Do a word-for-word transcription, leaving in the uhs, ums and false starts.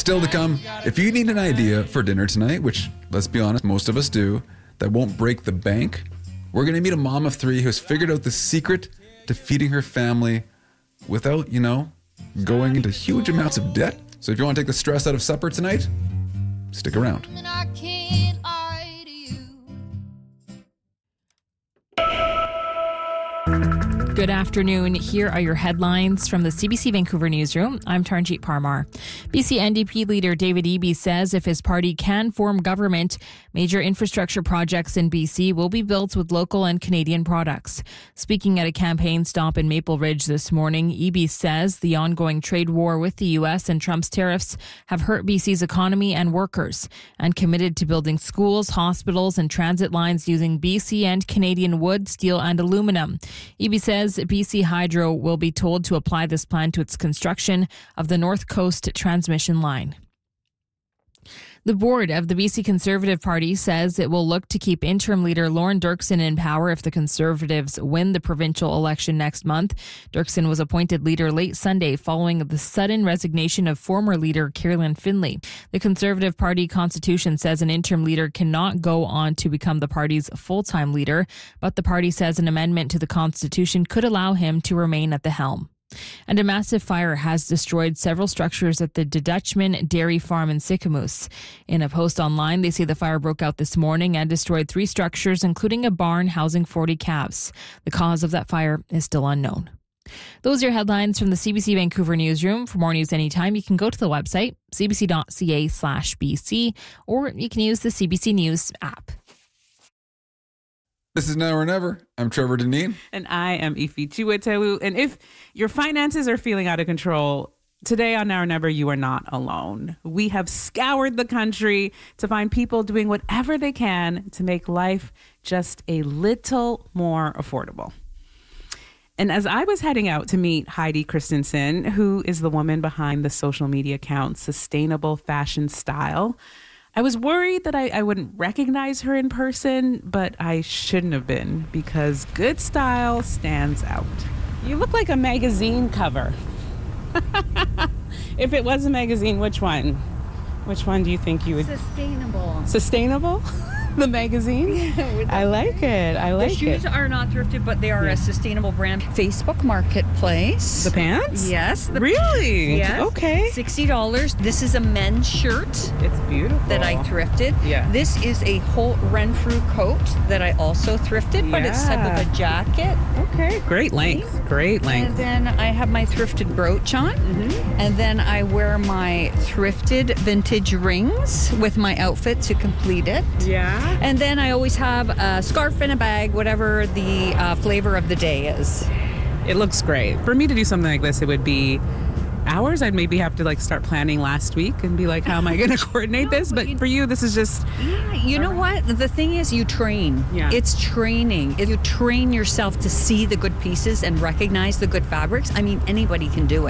Still to come, if you need an idea for dinner tonight, which, let's be honest, most of us do, that won't break the bank, we're going to meet a mom of three who's figured out the secret to feeding her family without, you know, going into huge amounts of debt. So if you want to take the stress out of supper tonight, stick around. Good afternoon. Here are your headlines from the C B C Vancouver newsroom. I'm Tarnjeet Parmar. B C N D P leader David Eby says if his party can form government, major infrastructure projects in B C will be built with local and Canadian products. Speaking at a campaign stop in Maple Ridge this morning, Eby says the ongoing trade war with the U S and Trump's tariffs have hurt B C's economy and workers, and committed to building schools, hospitals, and transit lines using B C and Canadian wood, steel, and aluminum. Eby says B C Hydro will be told to apply this plan to its construction of the North Coast transmission line. The board of the B C Conservative Party says it will look to keep interim leader Lorne Dirksen in power if the Conservatives win the provincial election next month. Dirksen was appointed leader late Sunday following the sudden resignation of former leader Carolyn Finlay. The Conservative Party constitution says an interim leader cannot go on to become the party's full-time leader, but the party says an amendment to the constitution could allow him to remain at the helm. And a massive fire has destroyed several structures at the De Dutchman Dairy Farm in Sicamous. In a post online, they say the fire broke out this morning and destroyed three structures, including a barn housing forty calves. The cause of that fire is still unknown. Those are your headlines from the C B C Vancouver newsroom. For more news anytime, you can go to the website, cbc.ca slash BC, or you can use the C B C News app. This is Now or Never. I'm Trevor Deneen. And I am Ifi Chiwetewu. And if your finances are feeling out of control, today on Now or Never, you are not alone. We have scoured the country to find people doing whatever they can to make life just a little more affordable. And as I was heading out to meet Heidi Christensen, who is the woman behind the social media account Sustainable Fashion Style, I was worried that I, I wouldn't recognize her in person, but I shouldn't have been, because good style stands out. You look like a magazine cover. If it was a magazine, which one? Which one do you think you would? Sustainable. Sustainable? The magazine? Yeah, I like it. I like it. The shoes it. are not thrifted, but they are Yeah. a sustainable brand. Facebook Marketplace. The pants? Yes. The Really? Yes. Okay. sixty dollars. This is a men's shirt It's beautiful. that I thrifted. Yeah. This is a Holt Renfrew coat that I also thrifted, but it's type of Yeah. a jacket. Okay. Great length. Great length. And then I have my thrifted brooch on. Mm-hmm. And then I wear my thrifted vintage rings with my outfit to complete it. Yeah. And then I always have a scarf and a bag, whatever the uh, flavor of the day is. It looks great. For me to do something like this, it would be hours. I'd maybe have to like start planning last week and be like, how am I going to coordinate No, this? but But you- for you, this is just, Yeah, you know what? The thing is, you train. Yeah. It's training. If you train yourself to see the good pieces and recognize the good fabrics, I mean, anybody can do it.